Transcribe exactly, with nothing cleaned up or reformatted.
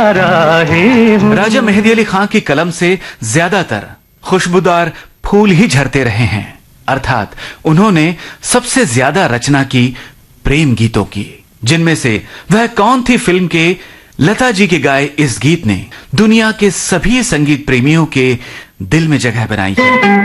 राजा मेहदी अली खां की कलम से ज्यादातर खुशबूदार फूल ही झरते रहे हैं, अर्थात उन्होंने सबसे ज्यादा रचना की प्रेम गीतों की, जिनमें से वह कौन थी फिल्म के लता जी के गाए इस गीत ने दुनिया के सभी संगीत प्रेमियों के दिल में जगह बनाई है।